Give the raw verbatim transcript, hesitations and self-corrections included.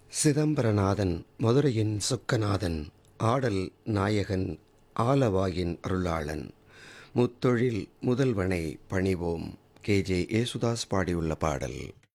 சிதம்பரநாதன் மதுரையின் சொக்கநாதன் ஆடல் நாயகன் ஆலவாயின் அருளாளன் முத்தொழில் முதல்வனை பணிவோம். கே ஜே ஏசுதாஸ் பாடியுள்ள பாடல்.